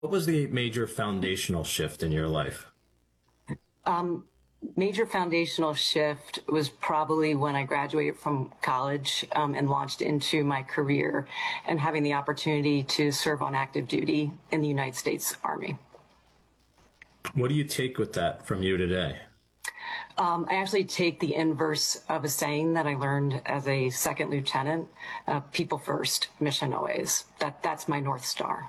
What was the major foundational shift in your life? Major foundational shift was probably when I graduated from college and launched into my career and having the opportunity to serve on active duty in the United States Army. What do you take with that from you today? I actually take the inverse of a saying that I learned as a second lieutenant, people first, mission always. That's my North Star.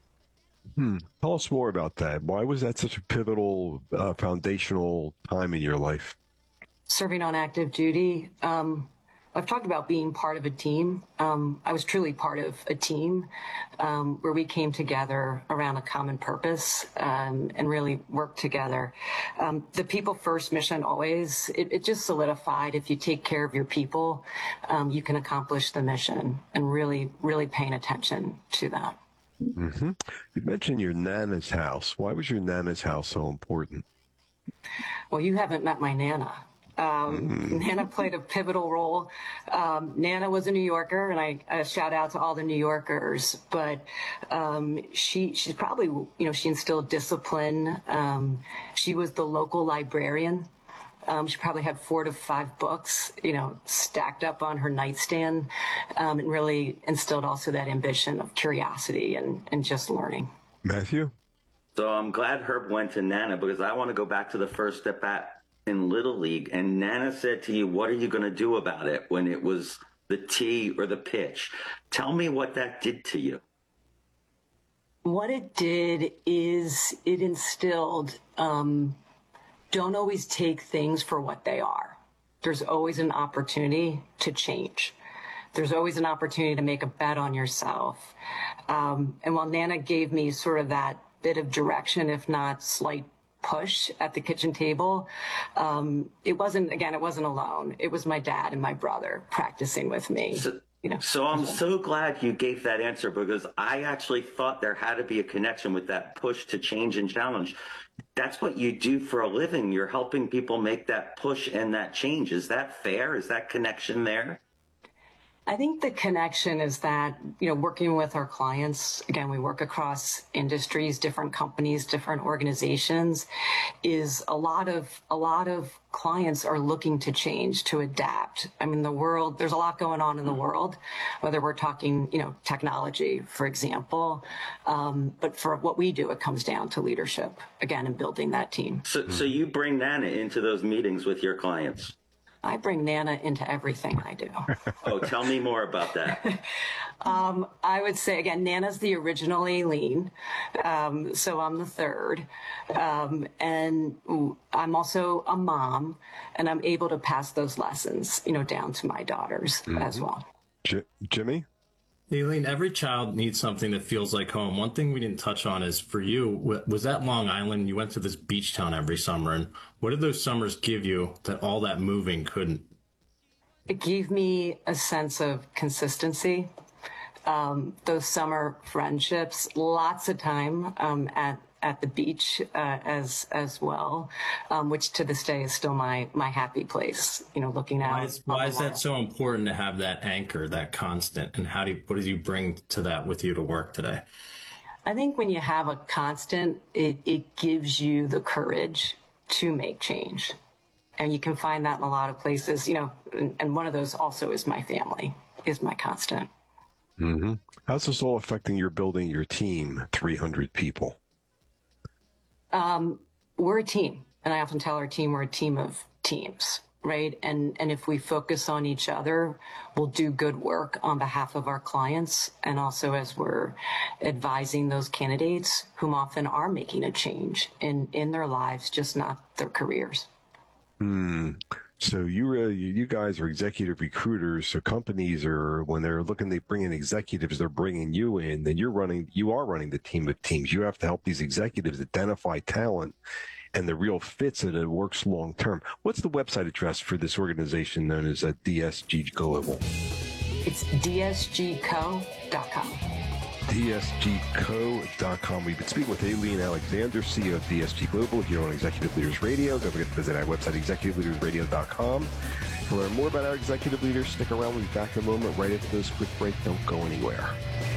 Tell us more about that. Why was that such a pivotal, foundational time in your life? Serving on active duty, I've talked about being part of a team. I was truly part of a team where we came together around a common purpose and really worked together. The people first mission always, it just solidified if you take care of your people, you can accomplish the mission, and really, really paying attention to that. Mm-hmm. You mentioned your Nana's house. Why was your Nana's house so important? Well, you haven't met my Nana. Nana played a pivotal role. Nana was a New Yorker, and I shout out to all the New Yorkers, but she's probably, she instilled discipline. She was the local librarian. She probably had 4 to 5 books, stacked up on her nightstand, and really instilled also that ambition of curiosity and just learning. Matthew? So I'm glad Herb went to Nana, because I want to go back to the first step back in Little League. And Nana said to you, what are you going to do about it, when it was the tee or the pitch? Tell me what that did to you. What it did is it instilled, don't always take things for what they are. There's always an opportunity to change. There's always an opportunity to make a bet on yourself. And while Nana gave me sort of that bit of direction, if not slight push at the kitchen table, it wasn't alone. It was my dad and my brother practicing with me. So I'm so glad you gave that answer, because I actually thought there had to be a connection with that push to change and challenge. That's what you do for a living. You're helping people make that push and that change. Is that fair? Is that connection there? I think the connection is that, working with our clients, again, we work across industries, different companies, different organizations, is a lot of clients are looking to change, to adapt. I mean, there's a lot going on in the world, whether we're talking, technology, for example. But for what we do, it comes down to leadership, again, and building that team. So you bring Nana into those meetings with your clients? I bring Nana into everything I do. Oh, tell me more about that. I would say, again, Nana's the original Aileen, so I'm the third. And I'm also a mom, and I'm able to pass those lessons, down to my daughters as well. Jimmy? Aileen, every child needs something that feels like home. One thing we didn't touch on is, for you, was that Long Island. You went to this beach town every summer, and what did those summers give you that all that moving couldn't? It gave me a sense of consistency. Those summer friendships, lots of time at the beach as well, which to this day is still my happy place. Looking out. Why is that so important to have that anchor, that constant, and what do you bring to that with you to work today? I think when you have a constant, it gives you the courage to make change, and you can find that in a lot of places. And one of those also is my family, is my constant. Mm-hmm. How's this all affecting your building your team, 300 people? We're a team, and I often tell our team we're a team of teams, right? And if we focus on each other, we'll do good work on behalf of our clients, and also as we're advising those candidates whom often are making a change in their lives, just not their careers. So you guys are executive recruiters. So companies when they're looking, they bring in executives, they're bringing you in. Then you are running the team of teams. You have to help these executives identify talent and the real fits that it works long term. What's the website address for this organization known as DSG Global? It's dsgco.com. DSGco.com. We've been speaking with Aileen Alexander, CEO of DSG Global, here on Executive Leaders Radio. Don't forget to visit our website, executiveleadersradio.com. To learn more about our executive leaders, stick around. We'll be back in a moment right after this quick break. Don't go anywhere.